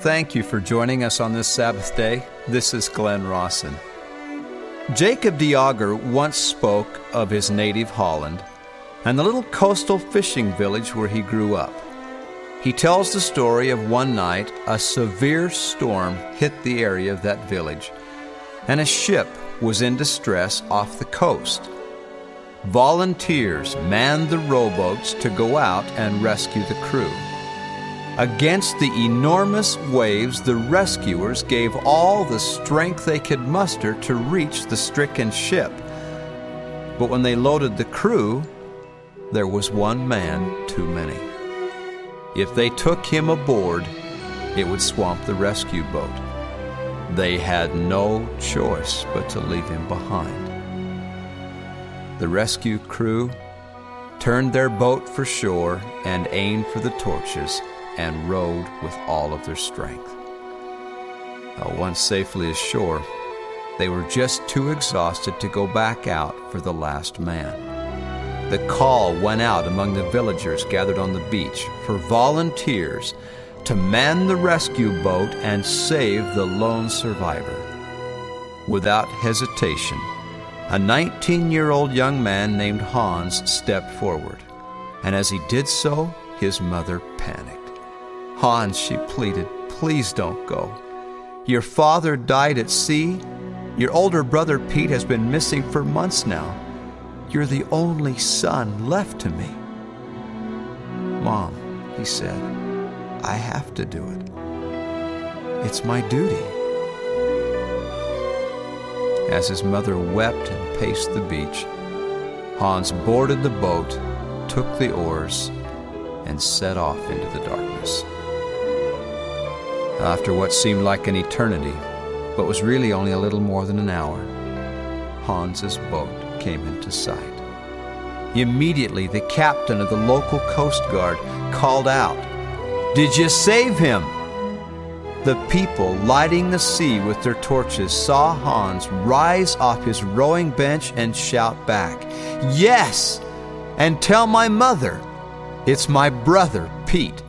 thank you for joining us on this Sabbath day. This is Glenn Rawson. Jacob de Jager once spoke of his native Holland and the little coastal fishing village where he grew up. He tells the story of one night a severe storm hit the area of that village, and a ship was in distress off the coast. Volunteers manned the rowboats to go out and rescue the crew. Against the enormous waves, the rescuers gave all the strength they could muster to reach the stricken ship. But when they loaded the crew, there was one man too many. If they took him aboard, it would swamp the rescue boat. They had no choice but to leave him behind. The rescue crew turned their boat for shore and aimed for the torches and rowed with all of their strength. Once safely ashore, they were just too exhausted to go back out for the last man. The call went out among the villagers gathered on the beach for volunteers to man the rescue boat and save the lone survivor. Without hesitation, a 19-year-old young man named Hans stepped forward, and as he did so, his mother panicked. "Hans," she pleaded, "please don't go. Your father died at sea. Your older brother Pete has been missing for months now. You're the only son left to me." "Mom," he said, "I have to do it. It's my duty." As his mother wept and paced the beach, Hans boarded the boat, took the oars, and set off into the darkness. After what seemed like an eternity, but was really only a little more than an hour, Hans's boat came into sight. Immediately, the captain of the local Coast Guard called out, "Did you save him?" The people lighting the sea with their torches saw Hans rise off his rowing bench and shout back, "Yes! And tell my mother, it's my brother Pete."